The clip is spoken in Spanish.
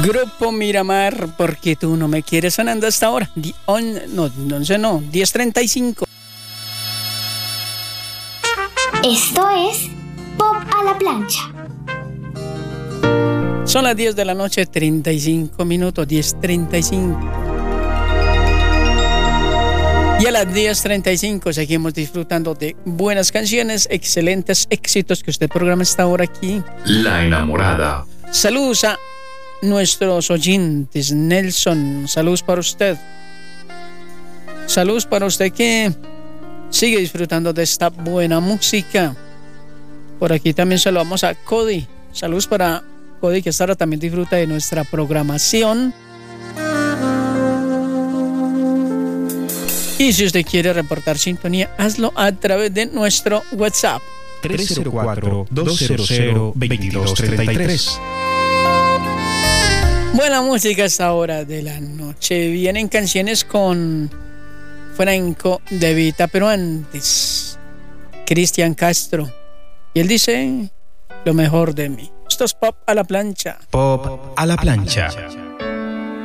Grupo Miramar, porque tú no me quieres, sonando hasta ahora. 10:35. Esto es Pop a la Plancha. Son las 10 de la noche, 35 minutos, 10:35. Y a las 10:35 seguimos disfrutando de buenas canciones, excelentes éxitos que usted programa hasta ahora aquí. La Enamorada. Saludos a nuestros oyentes. Nelson, saludos para usted. Saludos para usted que sigue disfrutando de esta buena música. Por aquí también saludamos a Cody. Saludos para Cody, que esta hora también disfruta de nuestra programación. Y si usted quiere reportar sintonía, hazlo a través de nuestro WhatsApp 304-200-2233. Buena música a esta hora de la noche. Vienen canciones con Franco De Vita, pero antes Cristian Castro. Y él dice: lo mejor de mí. Esto es Pop a la Plancha. Pop a la Plancha.